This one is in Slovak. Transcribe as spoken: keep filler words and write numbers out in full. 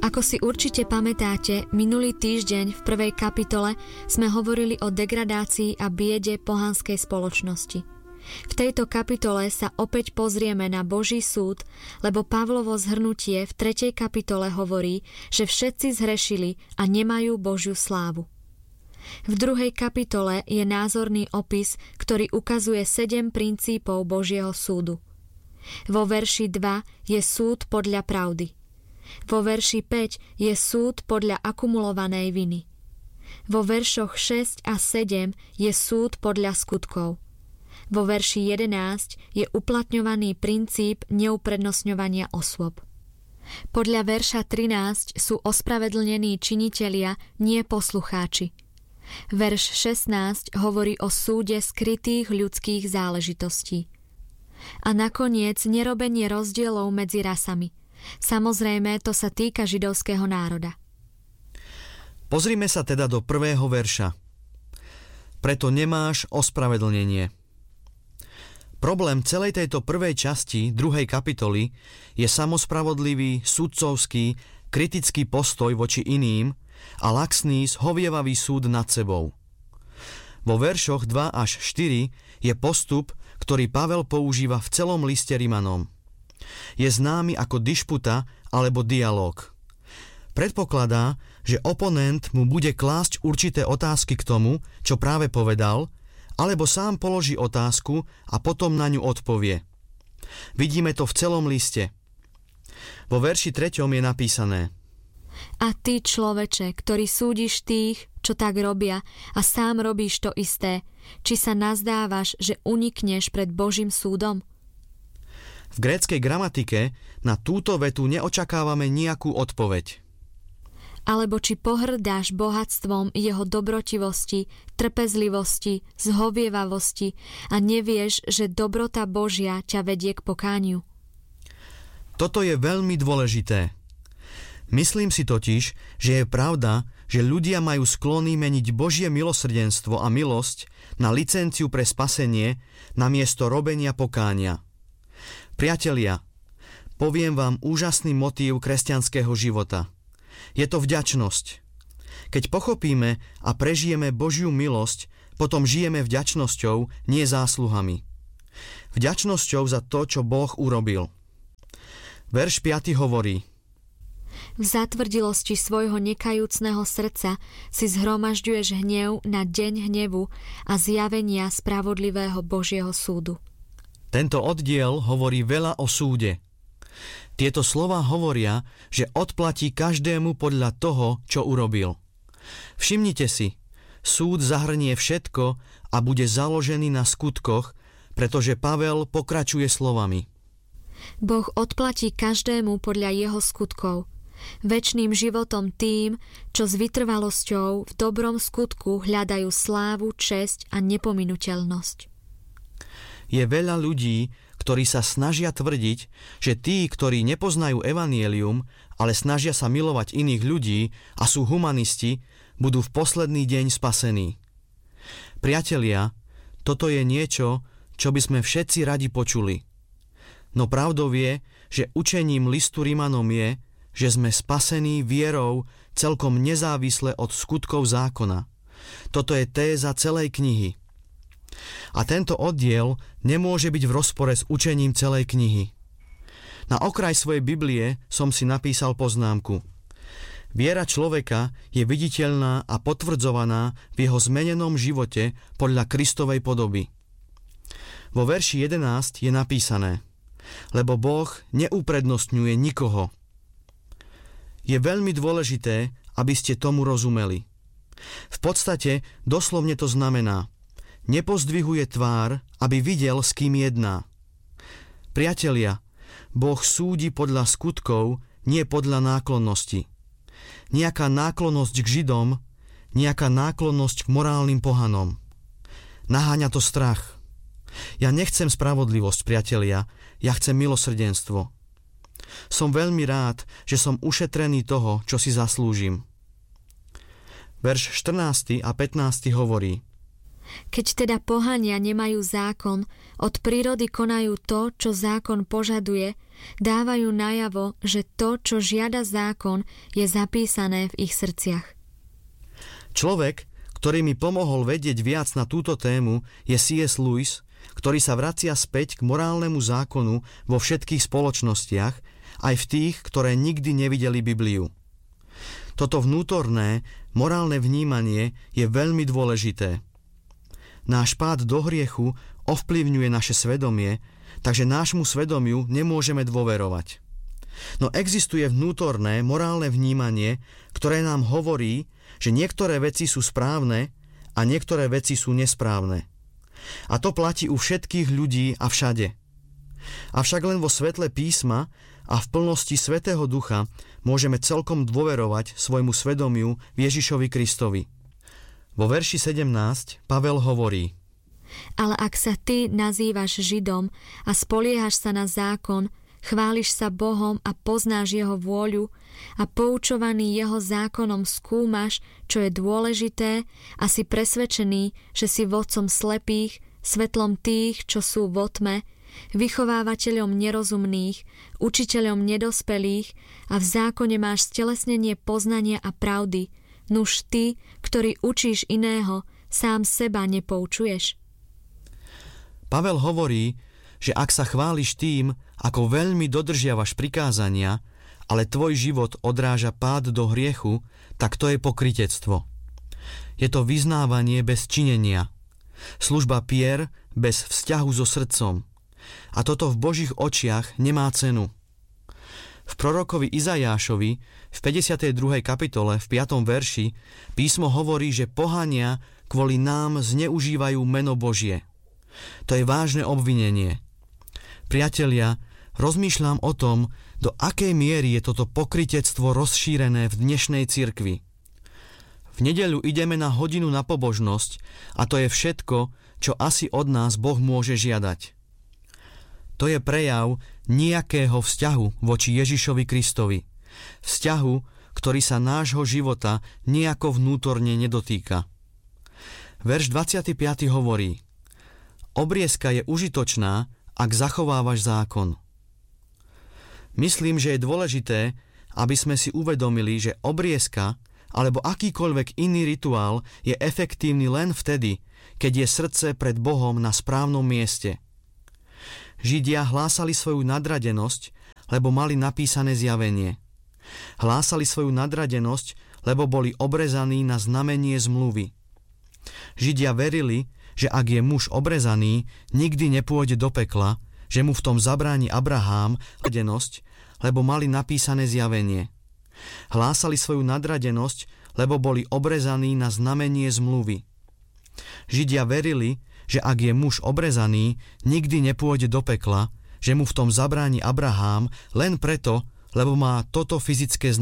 Ako si určite pamätáte, minulý týždeň v prvej kapitole sme hovorili o degradácii a biede pohanskej spoločnosti. V tejto kapitole sa opäť pozrieme na Boží súd, lebo Pavlovo zhrnutie v tretej kapitole hovorí, že všetci zhrešili a nemajú Božiu slávu. V druhej kapitole je názorný opis, ktorý ukazuje sedem princípov Božieho súdu. Vo verši dva je súd podľa pravdy. Vo verši päť je súd podľa akumulovanej viny. Vo veršoch šesť a sedem je súd podľa skutkov. Vo verši jedenásť je uplatňovaný princíp neuprednostňovania osôb. Podľa verša trinásť sú ospravedlnení činitelia, nie poslucháči. Verš šestnásť hovorí o súde skrytých ľudských záležitostí. A nakoniec nerobenie rozdielov medzi rasami. Samozrejme, to sa týka židovského národa. Pozrime sa teda do prvého verša. Preto nemáš ospravedlnenie. Problém celej tejto prvej časti druhej kapitoly je samospravodlivý, sudcovský, kritický postoj voči iným a laxný, zhovievavý súd nad sebou. Vo veršoch dva až štyri je postup, ktorý Pavel používa v celom liste Rimanom. Je známy ako dišputa alebo dialóg. Predpokladá, že oponent mu bude klásť určité otázky k tomu, čo práve povedal, alebo sám položí otázku a potom na ňu odpovie. Vidíme to v celom liste. Vo verši treťom je napísané: A ty, človeče, ktorý súdiš tých, čo tak robia, a sám robíš to isté, či sa nazdávaš, že unikneš pred Božím súdom? V gréckej gramatike na túto vetu neočakávame nejakú odpoveď. Alebo či pohrdáš bohatstvom jeho dobrotivosti, trpezlivosti, zhovievavosti a nevieš, že dobrota Božia ťa vedie k pokániu? Toto je veľmi dôležité. Myslím si totiž, že je pravda, že ľudia majú sklony meniť Božie milosrdenstvo a milosť na licenciu pre spasenie namiesto robenia pokánia. Priatelia, poviem vám úžasný motív kresťanského života. Je to vďačnosť. Keď pochopíme a prežijeme Božiu milosť, potom žijeme vďačnosťou, nie zásluhami. Vďačnosťou za to, čo Boh urobil. Verš piaty hovorí: V zatvrdilosti svojho nekajúcneho srdca si zhromažďuješ hnev na deň hnevu a zjavenia spravodlivého Božieho súdu. Tento oddiel hovorí veľa o súde. Tieto slova hovoria, že odplatí každému podľa toho, čo urobil. Všimnite si, súd zahrnie všetko a bude založený na skutkoch, pretože Pavel pokračuje slovami: Boh odplatí každému podľa jeho skutkov, večným životom tým, čo s vytrvalosťou v dobrom skutku hľadajú slávu, česť a nepominuteľnosť. Je veľa ľudí, ktorí sa snažia tvrdiť, že tí, ktorí nepoznajú evanjelium, ale snažia sa milovať iných ľudí a sú humanisti, budú v posledný deň spasení. Priatelia, toto je niečo, čo by sme všetci radi počuli. No pravdou je, že učením listu Rimanom je, že sme spasení vierou celkom nezávisle od skutkov zákona. Toto je téza celej knihy. A tento oddiel nemôže byť v rozpore s učením celej knihy. Na okraj svojej Biblie som si napísal poznámku: Viera človeka je viditeľná a potvrdzovaná v jeho zmenenom živote podľa Kristovej podoby. Vo verši jedenásť je napísané: Lebo Boh neuprednostňuje nikoho. Je veľmi dôležité, aby ste tomu rozumeli. V podstate doslovne to znamená: nepozdvihuje tvár, aby videl, s kým jedná. Priatelia, Boh súdi podľa skutkov, nie podľa náklonnosti. Nejaká náklonnosť k Židom, nejaká náklonnosť k morálnym pohanom. Naháňa to strach. Ja nechcem spravodlivosť, priatelia, ja chcem milosrdenstvo. Som veľmi rád, že som ušetrený toho, čo si zaslúžim. Verš štrnásty a pätnásty hovorí: Keď teda pohania nemajú zákon, od prírody konajú to, čo zákon požaduje, dávajú najavo, že to, čo žiada zákon, je zapísané v ich srdciach. Človek, ktorý mi pomohol vedieť viac na túto tému, je C S Lewis, ktorý sa vracia späť k morálnemu zákonu vo všetkých spoločnostiach, aj v tých, ktoré nikdy nevideli Bibliu. Toto vnútorné, morálne vnímanie je veľmi dôležité. Náš pád do hriechu ovplyvňuje naše svedomie, takže nášmu svedomiu nemôžeme dôverovať. No existuje vnútorné, morálne vnímanie, ktoré nám hovorí, že niektoré veci sú správne a niektoré veci sú nesprávne. A to platí u všetkých ľudí a všade. Avšak len vo svetle písma a v plnosti Svätého Ducha môžeme celkom dôverovať svojmu svedomiu Ježišovi Kristovi. Vo verši sedemnásť Pavel hovorí: Ale ak sa ty nazývaš Židom a spoliehaš sa na zákon, chváliš sa Bohom a poznáš jeho vôľu a poučovaný jeho zákonom skúmaš, čo je dôležité a si presvedčený, že si vodcom slepých, svetlom tých, čo sú vo tme, vychovávateľom nerozumných, učiteľom nedospelých a v zákone máš stelesnenie poznania a pravdy, nuž ty, ktorý učíš iného, sám seba nepoučuješ. Pavel hovorí, že ak sa chváliš tým, ako veľmi dodržiavaš prikázania, ale tvoj život odráža pád do hriechu, tak to je pokrytectvo. Je to vyznávanie bez činenia. Služba pier bez vzťahu so srdcom. A toto v Božích očiach nemá cenu. V prorokovi Izajášovi v päťdesiatej druhej kapitole v piatom verši písmo hovorí, že pohania kvôli nám zneužívajú meno Božie. To je vážne obvinenie. Priatelia, rozmýšľam o tom, do akej miery je toto pokrytectvo rozšírené v dnešnej cirkvi. V nedeľu ideme na hodinu na pobožnosť a to je všetko, čo asi od nás Boh môže žiadať. To je prejav nejakého vzťahu voči Ježišovi Kristovi. Vzťahu, ktorý sa nášho života nejako vnútorne nedotýka. Verš dvadsiaty piaty hovorí: Obriezka je užitočná, ak zachovávaš zákon. Myslím, že je dôležité, aby sme si uvedomili, že obriezka alebo akýkoľvek iný rituál je efektívny len vtedy, keď je srdce pred Bohom na správnom mieste. Židia hlásali svoju nadradenosť, lebo mali napísané zjavenie. Hlásali svoju nadradenosť, lebo boli obrezaní na znamenie zmluvy. Židia verili, že ak je muž obrezaný, nikdy nepôjde do pekla, že mu v tom zabráni Abrahám, nadradenosť, lebo mali napísané zjavenie. Hlásali svoju nadradenosť, lebo boli obrezaní na znamenie zmluvy. Židia verili, že ak je muž obrezaný, nikdy nepôjde do pekla, že mu v tom zabráni Abrahám len preto, lebo má toto fyzické znamenie.